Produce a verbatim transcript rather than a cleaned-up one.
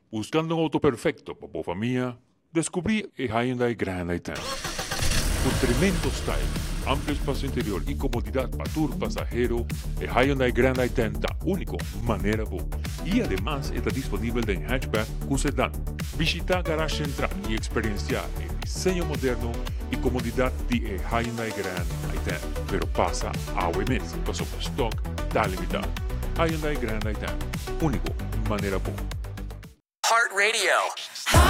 Buscando un auto perfecto para la familia, descubrí el Hyundai Grand i diez. Con tremendo style, amplio espacio interior y comodidad para tu pasajero, el Hyundai Grand i diez está único, manera boa. Y además está disponible en hatchback con sedán. Visita Garage Central y experienciar el diseño moderno y comodidad de el Hyundai Grand i diez. Pero pasa a O M S, pues su stock está limitado. Hyundai Grand i diez, único, manera boa. Heart Radio.